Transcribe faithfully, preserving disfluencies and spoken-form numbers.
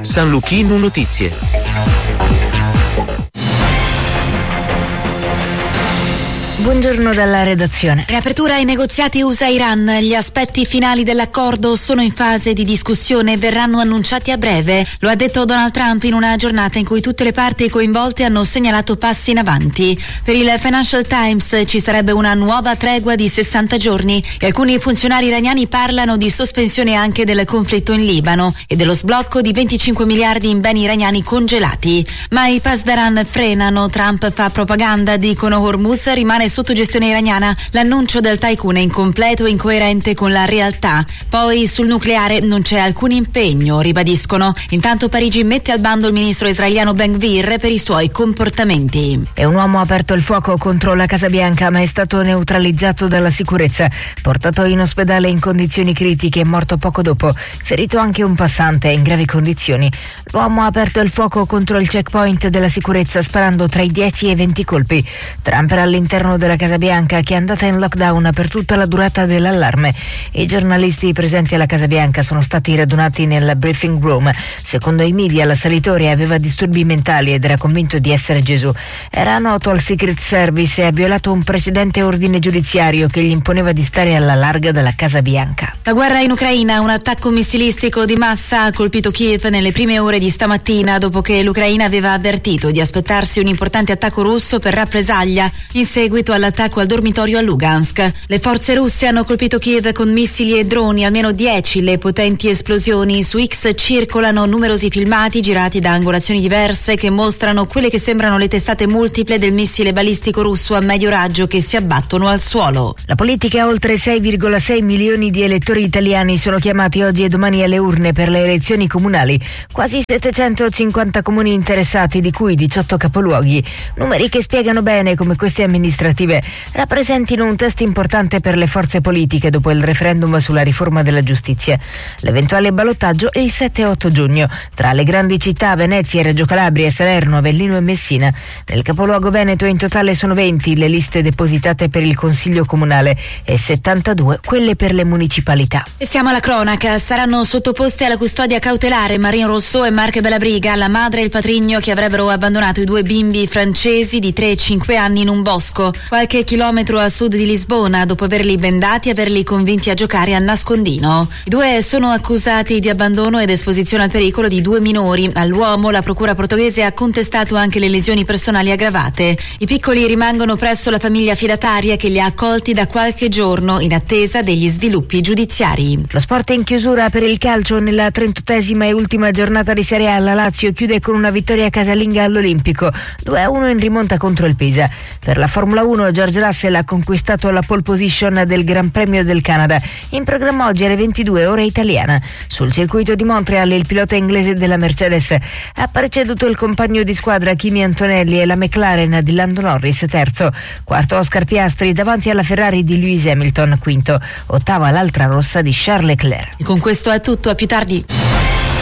San Luchino Notizie. Buongiorno dalla redazione. In apertura ai negoziati U S A-Iran, gli aspetti finali dell'accordo sono in fase di discussione e verranno annunciati a breve. Lo ha detto Donald Trump in una giornata in cui tutte le parti coinvolte hanno segnalato passi in avanti. Per il Financial Times ci sarebbe una nuova tregua di sessanta giorni e alcuni funzionari iraniani parlano di sospensione anche del conflitto in Libano e dello sblocco di venticinque miliardi in beni iraniani congelati. Ma i Pasdaran frenano. Trump fa propaganda, dicono Hormuz rimane sotto gestione iraniana. L'annuncio del tycoon è incompleto e incoerente con la realtà. Poi sul nucleare non c'è alcun impegno, ribadiscono. Intanto Parigi mette al bando il ministro israeliano Ben-Gvir per i suoi comportamenti. E un uomo ha aperto il fuoco contro la Casa Bianca, ma è stato neutralizzato dalla sicurezza. Portato in ospedale in condizioni critiche, è morto poco dopo. Ferito anche un passante in gravi condizioni. L'uomo ha aperto il fuoco contro il checkpoint della sicurezza sparando tra i dieci e i venti colpi. Trump era all'interno della Casa Bianca, che è andata in lockdown per tutta la durata dell'allarme. I giornalisti presenti alla Casa Bianca sono stati radunati nel briefing room. Secondo i media l'assalitore aveva disturbi mentali ed era convinto di essere Gesù. Era noto al Secret Service e ha violato un precedente ordine giudiziario che gli imponeva di stare alla larga dalla Casa Bianca. La guerra in Ucraina, un attacco missilistico di massa ha colpito Kiev nelle prime ore di stamattina, dopo che l'Ucraina aveva avvertito di aspettarsi un importante attacco russo per rappresaglia in seguito all'attacco al dormitorio a Lugansk. Le forze russe hanno colpito Kiev con missili e droni, almeno dieci le potenti esplosioni. Su X circolano numerosi filmati girati da angolazioni diverse che mostrano quelle che sembrano le testate multiple del missile balistico russo a medio raggio che si abbattono al suolo. La politica: oltre sei virgola sei milioni di elettori italiani sono chiamati oggi e domani alle urne per le elezioni comunali. Quasi settecentocinquanta comuni interessati, di cui diciotto capoluoghi. Numeri che spiegano bene come queste amministrative rappresentino un test importante per le forze politiche dopo il referendum sulla riforma della giustizia. L'eventuale ballottaggio è il sette e otto giugno tra le grandi città Venezia, Reggio Calabria, Salerno, Avellino e Messina. Nel capoluogo veneto in totale sono venti le liste depositate per il Consiglio Comunale e settantadue quelle per le municipalità. E siamo alla cronaca. Saranno sottoposte alla custodia cautelare Marine Rousseau e Marc Bellabriga, la madre e il patrigno che avrebbero abbandonato i due bimbi francesi di tre e cinque anni in un bosco qualche chilometro a sud di Lisbona, dopo averli bendati e averli convinti a giocare a nascondino. I due sono accusati di abbandono ed esposizione al pericolo di due minori. All'uomo la procura portoghese ha contestato anche le lesioni personali aggravate. I piccoli rimangono presso la famiglia affidataria che li ha accolti da qualche giorno in attesa degli sviluppi giudiziari. Lo sport è in chiusura per il calcio. Nella trentottesima e ultima giornata di Serie A la Lazio chiude con una vittoria casalinga all'Olimpico, due a uno in rimonta contro il Pisa. Per la Formula uno George Russell ha conquistato la pole position del Gran Premio del Canada, in programma oggi alle ventidue ora italiana. Sul circuito di Montreal il pilota inglese della Mercedes ha preceduto il compagno di squadra Kimi Antonelli e la McLaren di Lando Norris terzo, quarto Oscar Piastri davanti alla Ferrari di Lewis Hamilton quinto, ottava l'altra rossa di Charles Leclerc. E con questo è tutto, a più tardi.